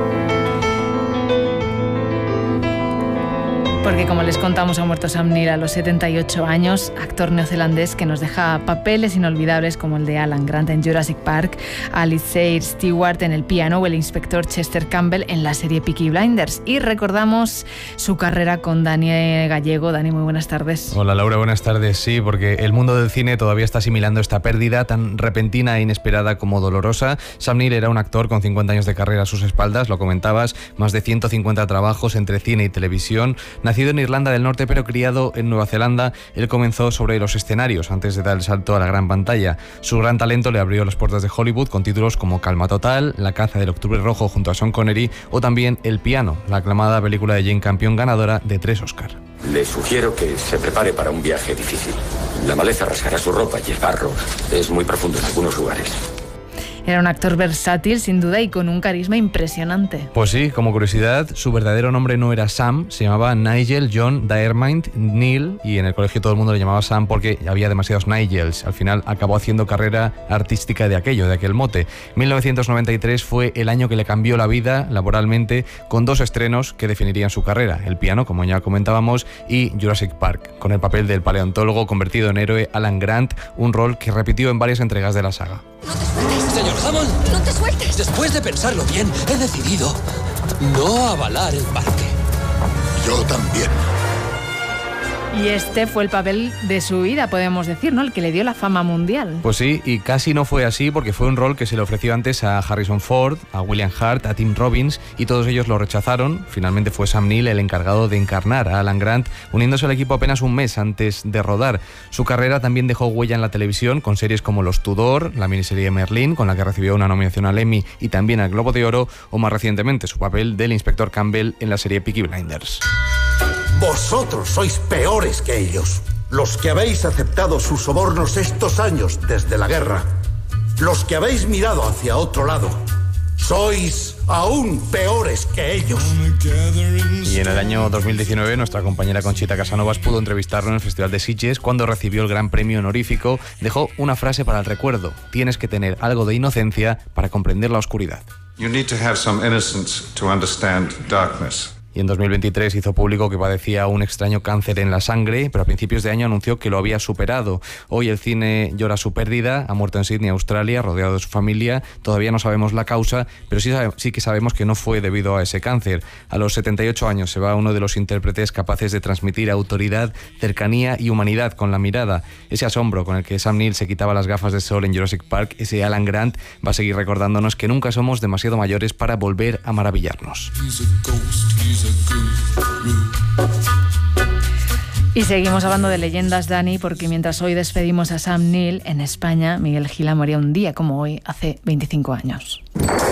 Porque como les contamos, ha muerto Sam Neill a los 78 años, actor neozelandés que nos deja papeles inolvidables como el de Alan Grant en Jurassic Park, Alistair Stewart en El piano o el inspector Chester Campbell en la serie Peaky Blinders. Y recordamos su carrera con Dani Gallego. Dani, muy buenas tardes. Hola Laura, buenas tardes. Sí, porque el mundo del cine todavía está asimilando esta pérdida tan repentina e inesperada como dolorosa. Sam Neill era un actor con 50 años de carrera a sus espaldas, lo comentabas, más de 150 trabajos entre cine y televisión. Nacido en Irlanda del Norte pero criado en Nueva Zelanda, él comenzó sobre los escenarios antes de dar el salto a la gran pantalla. Su gran talento le abrió las puertas de Hollywood con títulos como Calma Total, La caza del Octubre Rojo junto a Sean Connery o también El piano, la aclamada película de Jane Campion ganadora de 3 Oscar. Le sugiero que se prepare para un viaje difícil. La maleza rasgará su ropa y el barro es muy profundo en algunos lugares. Era un actor versátil, sin duda, y con un carisma impresionante. Pues sí, como curiosidad, su verdadero nombre no era Sam, se llamaba Nigel John Diarmaid Neill, y en el colegio todo el mundo le llamaba Sam porque había demasiados Nigels. Al final acabó haciendo carrera artística de aquel mote. 1993 fue el año que le cambió la vida laboralmente, con 2 estrenos que definirían su carrera: El piano, como ya comentábamos, y Jurassic Park, con el papel del paleontólogo convertido en héroe Alan Grant, un rol que repitió en varias entregas de la saga. Señor Hammond, no te sueltes. Después de pensarlo bien, he decidido no avalar el parque. Yo también. Y este fue el papel de su vida, podemos decir, ¿no? El que le dio la fama mundial. Pues sí, y casi no fue así porque fue un rol que se le ofreció antes a Harrison Ford, a William Hurt, a Tim Robbins, y todos ellos lo rechazaron. Finalmente fue Sam Neill el encargado de encarnar a Alan Grant, uniéndose al equipo apenas un mes antes de rodar. Su carrera también dejó huella en la televisión con series como Los Tudor, la miniserie Merlin, con la que recibió una nominación al Emmy y también al Globo de Oro, o más recientemente su papel del inspector Campbell en la serie Peaky Blinders. Vosotros sois peores que ellos. Los que habéis aceptado sus sobornos estos años desde la guerra. Los que habéis mirado hacia otro lado. Sois aún peores que ellos. Y en el año 2019 nuestra compañera Conchita Casanovas pudo entrevistarlo en el Festival de Sitges cuando recibió el gran premio honorífico. Dejó una frase para el recuerdo: tienes que tener algo de inocencia para comprender la oscuridad. You need to have some innocence to understand darkness. Y en 2023 hizo público que padecía un extraño cáncer en la sangre, pero a principios de año anunció que lo había superado. Hoy el cine llora su pérdida. Ha muerto en Sydney, Australia, rodeado de su familia. Todavía no sabemos la causa, pero sí que sabemos que no fue debido a ese cáncer. A los 78 años se va uno de los intérpretes capaces de transmitir autoridad, cercanía y humanidad con la mirada. Ese asombro con el que Sam Neill se quitaba las gafas de sol en Jurassic Park, ese Alan Grant, va a seguir recordándonos que nunca somos demasiado mayores para volver a maravillarnos. Y seguimos hablando de leyendas, Dani, porque mientras hoy despedimos a Sam Neill, en España, Miguel Gila moría un día como hoy, hace 25 años.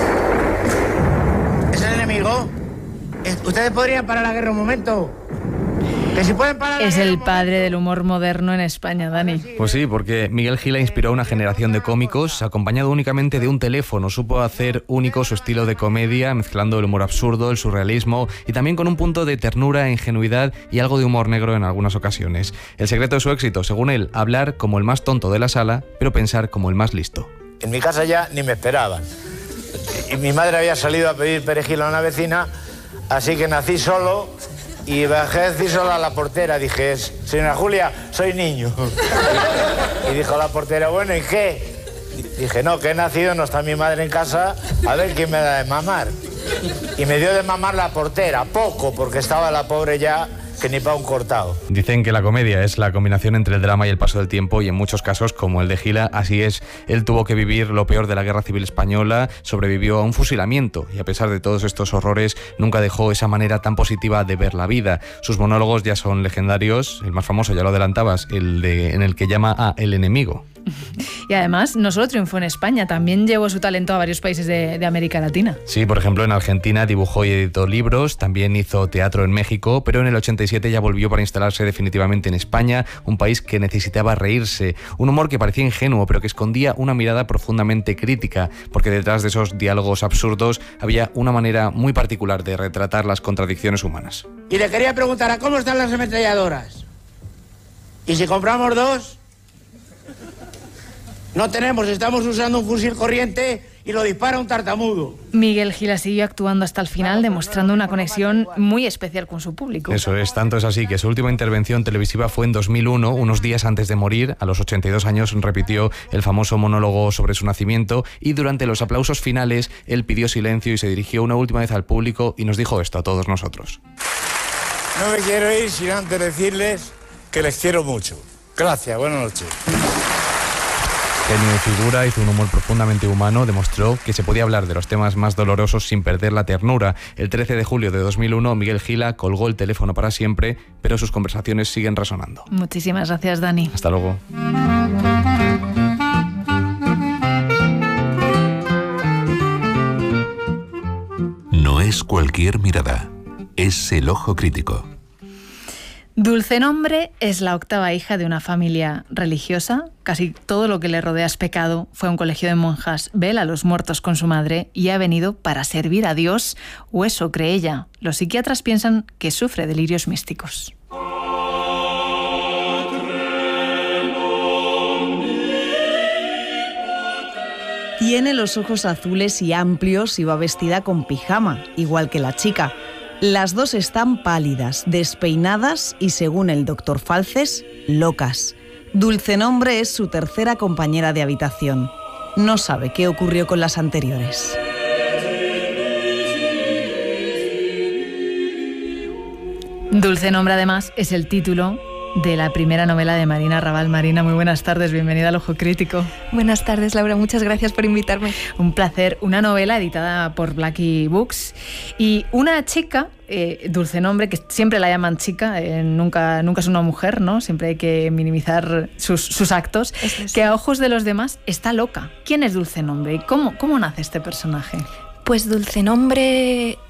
¿Es el enemigo? ¿Ustedes podrían parar la guerra un momento? Que si pueden parar es el padre del humor moderno en España, Dani. Pues sí, porque Miguel Gila inspiró a una generación de cómicos, acompañado únicamente de un teléfono. Supo hacer único su estilo de comedia, mezclando el humor absurdo, el surrealismo y también con un punto de ternura, ingenuidad y algo de humor negro en algunas ocasiones. El secreto de su éxito, según él, hablar como el más tonto de la sala, pero pensar como el más listo. En mi casa ya ni me esperaban. Y mi madre había salido a pedir perejil a una vecina, así que nací solo. Y bajé a decir solo a la portera, dije, señora Julia, soy niño. Y dijo la portera, bueno, ¿y qué? Dije, no, que he nacido, no está mi madre en casa, a ver quién me da de mamar. Y me dio de mamar la portera, poco, porque estaba la pobre ya que ni para un cortado. Dicen que la comedia es la combinación entre el drama y el paso del tiempo, y en muchos casos, como el de Gila, así es. Él tuvo que vivir lo peor de la Guerra Civil Española, sobrevivió a un fusilamiento y a pesar de todos estos horrores nunca dejó esa manera tan positiva de ver la vida. Sus monólogos ya son legendarios, el más famoso, ya lo adelantabas, en el que llama a El enemigo. Y además, no solo triunfó en España, también llevó su talento a varios países de América Latina. Sí, por ejemplo, en Argentina dibujó y editó libros, también hizo teatro en México, pero en el 87 ya volvió para instalarse definitivamente en España, un país que necesitaba reírse. Un humor que parecía ingenuo, pero que escondía una mirada profundamente crítica, porque detrás de esos diálogos absurdos había una manera muy particular de retratar las contradicciones humanas. Y le quería preguntar, ¿a cómo están las ametralladoras? ¿Y si compramos dos? No tenemos, estamos usando un fusil corriente y lo dispara un tartamudo. Miguel Gila siguió actuando hasta el final, demostrando una conexión muy especial con su público. Eso es, tanto es así que su última intervención televisiva fue en 2001, unos días antes de morir. A los 82 años repitió el famoso monólogo sobre su nacimiento y durante los aplausos finales él pidió silencio y se dirigió una última vez al público y nos dijo esto a todos nosotros. No me quiero ir sin antes decirles que les quiero mucho. Gracias, buenas noches. Genio de figura, hizo un humor profundamente humano, demostró que se podía hablar de los temas más dolorosos sin perder la ternura. El 13 de julio de 2001, Miguel Gila colgó el teléfono para siempre, pero sus conversaciones siguen resonando. Muchísimas gracias, Dani. Hasta luego. No es cualquier mirada, es el ojo crítico. Dulce Nombre es la octava hija de una familia religiosa. Casi todo lo que le rodea es pecado. Fue a un colegio de monjas, vela a los muertos con su madre y ha venido para servir a Dios, o eso cree ella. Los psiquiatras piensan que sufre delirios místicos. Tiene los ojos azules y amplios y va vestida con pijama, igual que la chica. Las dos están pálidas, despeinadas y, según el doctor Falces, locas. Dulce Nombre es su tercera compañera de habitación. No sabe qué ocurrió con las anteriores. Dulce Nombre, además, es el título de la primera novela de Marina Raval. Marina, muy buenas tardes, bienvenida al Ojo Crítico. Buenas tardes, Laura, muchas gracias por invitarme. Un placer. Una novela editada por Blackie Books y una chica, Dulce Nombre, que siempre la llaman chica, nunca es una mujer, ¿no? Siempre hay que minimizar sus actos, que a ojos de los demás está loca. ¿Quién es Dulce Nombre y cómo nace este personaje? Pues Dulce Nombre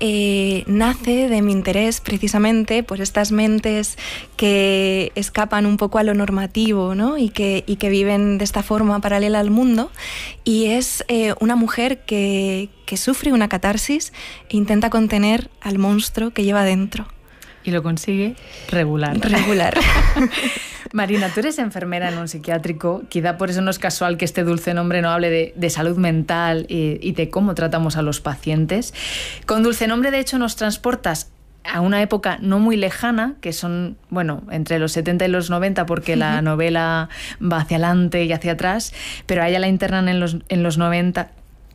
nace de mi interés precisamente por estas mentes que escapan un poco a lo normativo, ¿no? y que viven de esta forma paralela al mundo, y es una mujer que sufre una catarsis e intenta contener al monstruo que lleva dentro. Y lo consigue regular. Marina, tú eres enfermera en un psiquiátrico, quizá por eso no es casual que este Dulce Nombre no hable de salud mental y de cómo tratamos a los pacientes. Con Dulce Nombre, de hecho, nos transportas a una época no muy lejana, que son, bueno, entre los 70 y los 90, porque la novela va hacia adelante y hacia atrás, pero a ella la internan en los 90,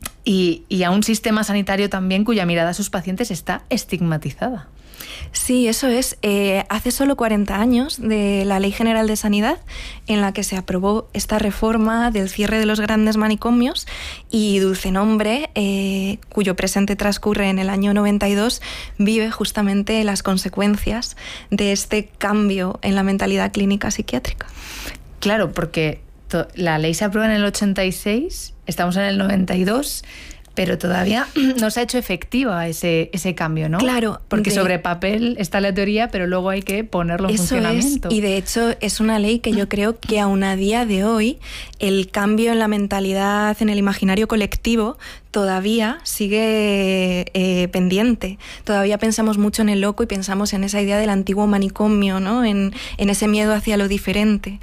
y a un sistema sanitario también cuya mirada a sus pacientes está estigmatizada. Sí, eso es. Hace solo 40 años de la Ley General de Sanidad, en la que se aprobó esta reforma del cierre de los grandes manicomios, y Dulce Nombre, cuyo presente transcurre en el año 92, vive justamente las consecuencias de este cambio en la mentalidad clínica psiquiátrica. Claro, porque la ley se aprueba en el 86, estamos en el 92... pero todavía no se ha hecho efectiva ese cambio, ¿no? Claro. Porque sobre papel está la teoría, pero luego hay que ponerlo en funcionamiento. Y de hecho es una ley que yo creo que aún a día de hoy el cambio en la mentalidad, en el imaginario colectivo, todavía sigue pendiente. Todavía pensamos mucho en el loco y pensamos en esa idea del antiguo manicomio, ¿no? En ese miedo hacia lo diferente.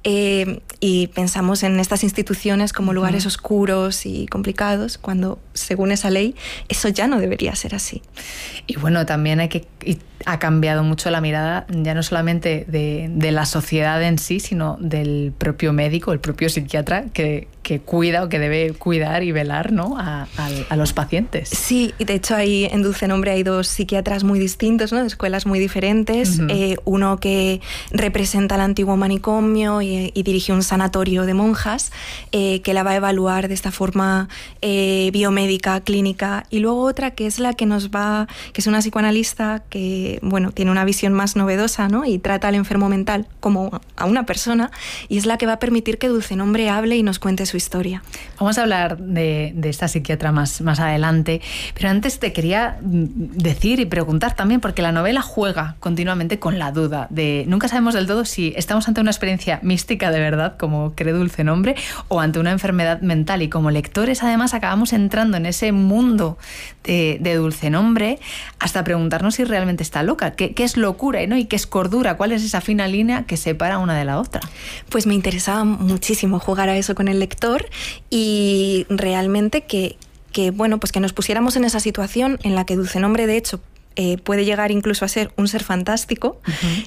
Y pensamos en estas instituciones como lugares oscuros y complicados, cuando, según esa ley, eso ya no debería ser así. Y bueno, también ha cambiado mucho la mirada, ya no solamente de la sociedad en sí, sino del propio médico, el propio psiquiatra, que cuida o que debe cuidar y velar, ¿no?, a los pacientes. Sí, y de hecho en Dulce Nombre hay 2 psiquiatras muy distintos, ¿no?, de escuelas muy diferentes. Uno que representa el antiguo manicomio y dirige un sanatorio de monjas, que la va a evaluar de esta forma biomédica, clínica, y luego otra que es la que que es una psicoanalista que, bueno, tiene una visión más novedosa, ¿no?, y trata al enfermo mental como a una persona, y es la que va a permitir que Dulce Nombre hable y nos cuente su historia. Vamos a hablar de esta psiquiatra más adelante, pero antes te quería decir y preguntar también, porque la novela juega continuamente con la duda de nunca sabemos del todo si estamos ante una experiencia mística de verdad, como cree Dulce Nombre, o ante una enfermedad mental, y como lectores además acabamos entrando en ese mundo de Dulce Nombre hasta preguntarnos si realmente está loca, qué es locura, ¿no?, y qué es cordura, cuál es esa fina línea que separa una de la otra. Pues me interesaba muchísimo jugar a eso con el lector y realmente que bueno, pues que nos pusiéramos en esa situación en la que Dulce Nombre, de hecho, puede llegar incluso a ser un ser fantástico,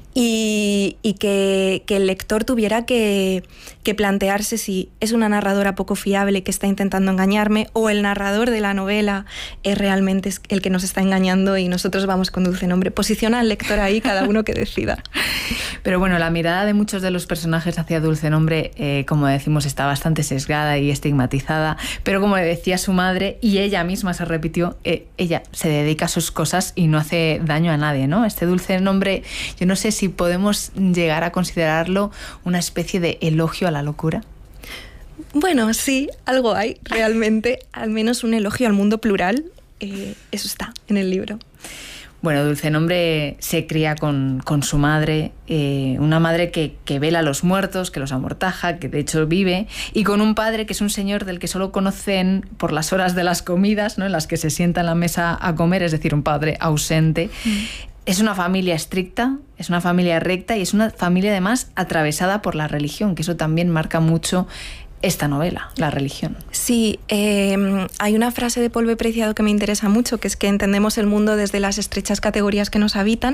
y que el lector tuviera que plantearse si es una narradora poco fiable que está intentando engañarme, o el narrador de la novela es realmente el que nos está engañando y nosotros vamos con Dulce Nombre. Posiciona al lector ahí, cada uno que decida. Pero bueno, la mirada de muchos de los personajes hacia Dulce Nombre, como decimos, está bastante sesgada y estigmatizada, pero como le decía su madre, y ella misma se repitió, ella se dedica a sus cosas y no hace daño a nadie, ¿no? Este Dulce Nombre, yo no sé si podemos llegar a considerarlo una especie de elogio a la locura. Bueno, sí, algo hay realmente, al menos un elogio al mundo plural, eso está en el libro. Bueno, Dulce Nombre se cría con su madre, una madre que vela a los muertos, que los amortaja, que de hecho vive, y con un padre que es un señor del que solo conocen por las horas de las comidas, ¿no?, en las que se sienta en la mesa a comer, es decir, un padre ausente. Es una familia estricta, es una familia recta y es una familia además atravesada por la religión, que eso también marca mucho esta novela, la religión. Sí, hay una frase de Paul B. Preciado que me interesa mucho, que es que entendemos el mundo desde las estrechas categorías que nos habitan,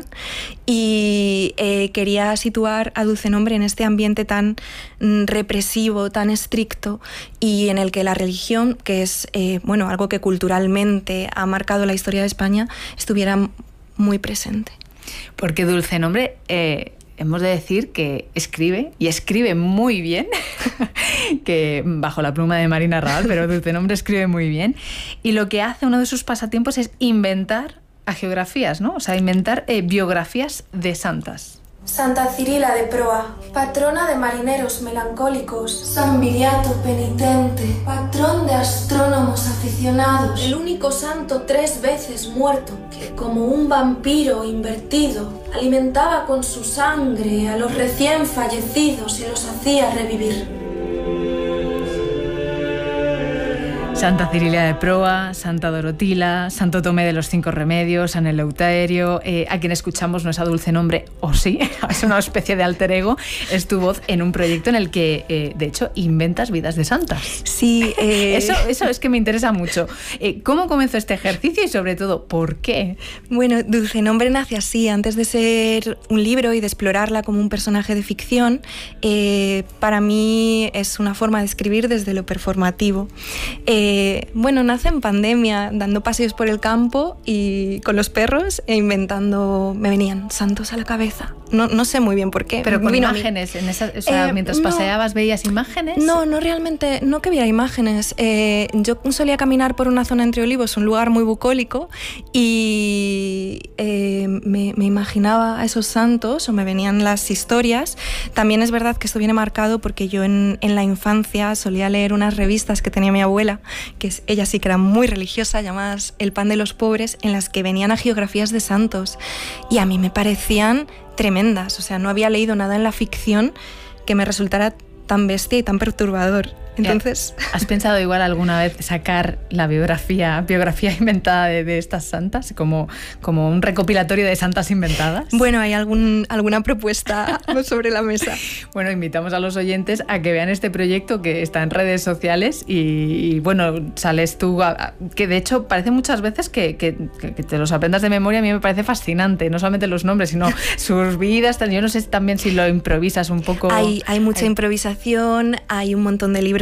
y quería situar a Dulce Nombre en este ambiente tan represivo, tan estricto, y en el que la religión, que es bueno, algo que culturalmente ha marcado la historia de España, estuviera muy presente. Porque Dulce Nombre, hemos de decir que escribe, y escribe muy bien, que bajo la pluma de Marina Raval, pero Dulce Nombre escribe muy bien, y lo que hace, uno de sus pasatiempos, es inventar hagiografías, ¿no? O sea, inventar biografías de santas. Santa Cirila de Proa, patrona de marineros melancólicos. San Viriato penitente, patrón de astrónomos aficionados. El único santo 3 veces muerto, que como un vampiro invertido, alimentaba con su sangre a los recién fallecidos y los hacía revivir. Santa Cirila de Proa, Santa Dorotila, Santo Tomé de los 5 Remedios, San Eleuterio. A quien escuchamos no es a Dulce Nombre, o sí, es una especie de alter ego, es tu voz en un proyecto en el que, de hecho, inventas vidas de santas. Sí, eso es que me interesa mucho. ¿Cómo comenzó este ejercicio y, sobre todo, por qué? Bueno, Dulce Nombre nace así, antes de ser un libro y de explorarla como un personaje de ficción. Para mí es una forma de escribir desde lo performativo. Bueno, nace en pandemia, dando paseos por el campo y con los perros e inventando, me venían santos a la cabeza. No sé muy bien por qué. Pero con imágenes, o sea, mientras paseabas veías imágenes. No realmente, no que viera imágenes. Yo solía caminar por una zona entre olivos, un lugar muy bucólico, y me imaginaba a esos santos o me venían las historias. También es verdad que esto viene marcado porque yo en la infancia solía leer unas revistas que tenía mi abuela, que ella sí que era muy religiosa, llamadas El Pan de los Pobres, en las que venían hagiografías de santos, y a mí me parecían tremendas. O sea, no había leído nada en la ficción que me resultara tan bestia y tan perturbador. Entonces, ¿has pensado igual alguna vez sacar la biografía inventada de estas santas, como un recopilatorio de santas inventadas? Bueno, hay alguna propuesta sobre la mesa. Bueno, invitamos a los oyentes a que vean este proyecto que está en redes sociales y bueno, sales tú, que de hecho parece muchas veces que te los aprendas de memoria. A mí me parece fascinante, no solamente los nombres, sino sus vidas. Yo no sé también si lo improvisas un poco. Hay mucha improvisación, hay un montón de libros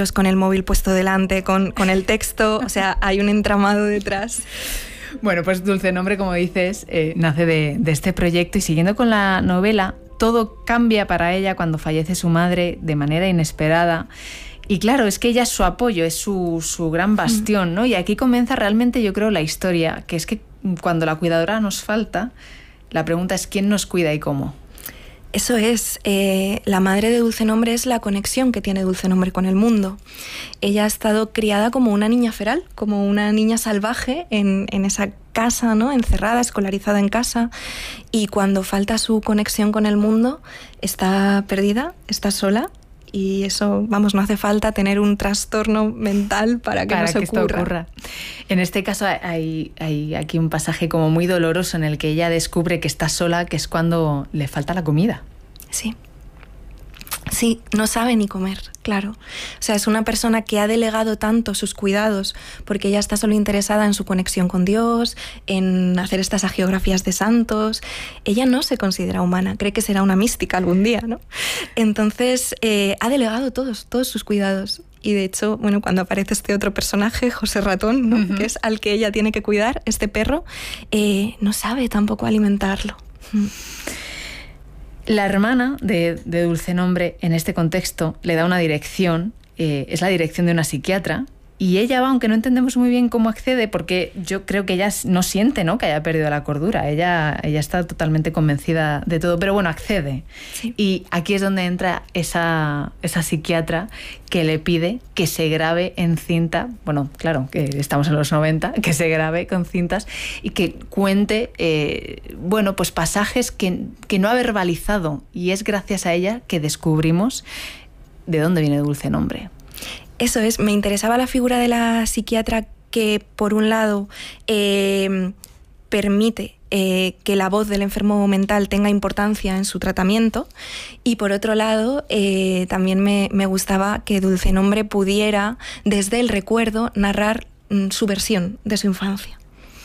libros con el móvil puesto delante, con el texto, o sea, hay un entramado detrás. Bueno, pues Dulce Nombre, como dices, nace de este proyecto, y siguiendo con la novela, todo cambia para ella cuando fallece su madre de manera inesperada. Y claro, es que ella es su apoyo, es su gran bastión, ¿no? Y aquí comienza realmente, yo creo, la historia, que es que cuando la cuidadora nos falta, la pregunta es ¿quién nos cuida y cómo? Eso es, la madre de Dulce Nombre es la conexión que tiene Dulce Nombre con el mundo. Ella ha estado criada como una niña feral, como una niña salvaje en esa casa, ¿no? Encerrada, escolarizada en casa, y cuando falta su conexión con el mundo, está perdida, está sola, y eso, vamos, no hace falta tener un trastorno mental para que esto ocurra. En este caso hay aquí un pasaje como muy doloroso en el que ella descubre que está sola, que es cuando le falta la comida. Sí. Sí, no sabe ni comer, claro. O sea, es una persona que ha delegado tanto sus cuidados porque ella está solo interesada en su conexión con Dios, en hacer estas hagiografías de santos. Ella no se considera humana, cree que será una mística algún día, ¿no? Entonces, ha delegado todos sus cuidados. Y de hecho, bueno, cuando aparece este otro personaje, José Ratón, ¿no? Que es al que ella tiene que cuidar, este perro, no sabe tampoco alimentarlo. La hermana de Dulce Nombre, en este contexto, le da una dirección, es la dirección de una psiquiatra, y ella va, aunque no entendemos muy bien cómo accede, porque yo creo que ella no siente, ¿no?, que haya perdido la cordura. Ella está totalmente convencida de todo, pero bueno, accede. Sí. Y aquí es donde entra esa psiquiatra que le pide que se grabe en cinta, bueno, claro, que estamos en los 90, que se grabe con cintas y que cuente, bueno, pues pasajes que no ha verbalizado, y es gracias a ella que descubrimos de dónde viene Dulce Nombre. Eso es, me interesaba la figura de la psiquiatra que, por un lado, permite que la voz del enfermo mental tenga importancia en su tratamiento, y por otro lado, también me gustaba que Dulce Nombre pudiera, desde el recuerdo, narrar su versión de su infancia.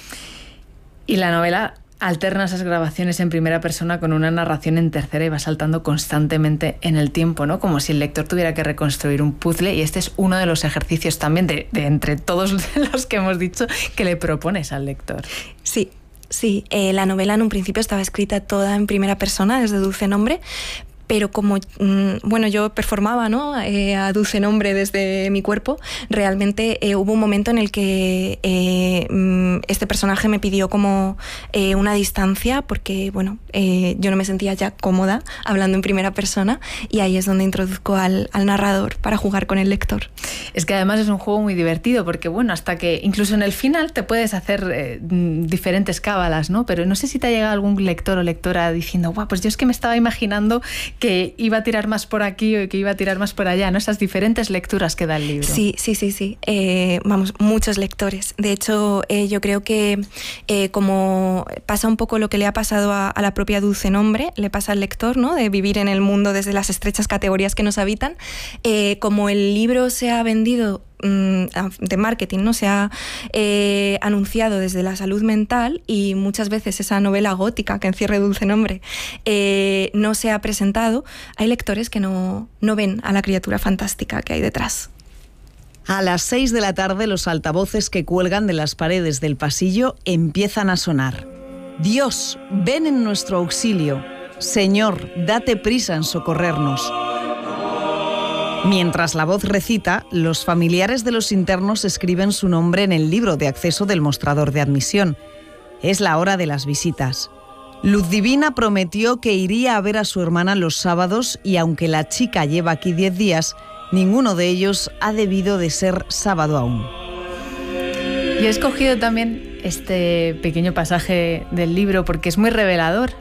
Y la novela alterna esas grabaciones en primera persona con una narración en tercera y va saltando constantemente en el tiempo, ¿no? Como si el lector tuviera que reconstruir un puzzle, y este es uno de los ejercicios también de entre todos los que hemos dicho que le propones al lector. Sí, la novela en un principio estaba escrita toda en primera persona desde Dulce Nombre, pero como, bueno, yo performaba, ¿no?, a Dulce Nombre desde mi cuerpo, realmente hubo un momento en el que este personaje me pidió como una distancia, porque, bueno, yo no me sentía ya cómoda hablando en primera persona, y ahí es donde introduzco al narrador para jugar con el lector. Es que además es un juego muy divertido, porque, bueno, hasta que incluso en el final te puedes hacer diferentes cábalas, ¿no? Pero no sé si te ha llegado algún lector o lectora diciendo, guau, pues yo es que me estaba imaginando que iba a tirar más por aquí o que iba a tirar más por allá, ¿no? Esas diferentes lecturas que da el libro. Sí. Vamos, muchos lectores. De hecho, yo creo que como pasa un poco lo que le ha pasado a la propia Dulce Nombre, le pasa al lector, ¿no?, de vivir en el mundo desde las estrechas categorías que nos habitan, como el libro se ha vendido de marketing, ¿no?, se ha anunciado desde la salud mental, y muchas veces esa novela gótica que encierre Dulce Nombre no se ha presentado. Hay lectores que no ven a la criatura fantástica que hay detrás. A las 6 de la tarde, los altavoces que cuelgan de las paredes del pasillo empiezan a sonar. Dios, ven en nuestro auxilio. Señor, date prisa en socorrernos. Mientras la voz recita, los familiares de los internos escriben su nombre en el libro de acceso del mostrador de admisión. Es la hora de las visitas. Luz Divina prometió que iría a ver a su hermana los sábados, y aunque la chica lleva aquí 10 días, ninguno de ellos ha debido de ser sábado aún. Yo he escogido también este pequeño pasaje del libro porque es muy revelador.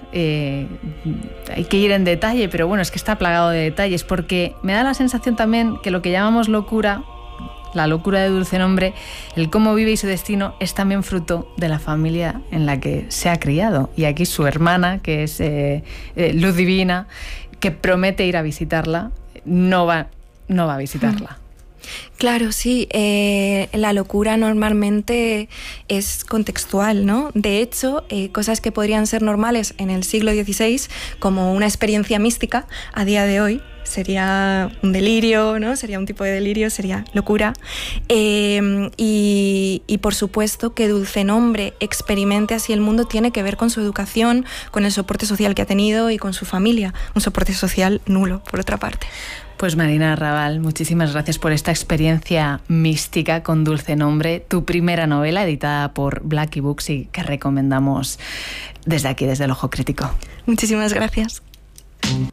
Hay que ir en detalle, pero bueno, es que está plagado de detalles, porque me da la sensación también que lo que llamamos locura, la locura de Dulce Nombre, el cómo vive y su destino, es también fruto de la familia en la que se ha criado. Y aquí su hermana, que es Luz Divina, que promete ir a visitarla, no va a visitarla. Claro, sí. La locura normalmente es contextual, ¿no? De hecho, cosas que podrían ser normales en el siglo XVI, como una experiencia mística, a día de hoy sería un delirio, ¿no? Sería un tipo de delirio, sería locura. Y por supuesto que Dulce Nombre experimente así el mundo tiene que ver con su educación, con el soporte social que ha tenido y con su familia. Un soporte social nulo, por otra parte. Pues Marina Raval, muchísimas gracias por esta experiencia mística con Dulce Nombre, tu primera novela editada por Blackie Books y que recomendamos desde aquí, desde el Ojo Crítico. Muchísimas gracias.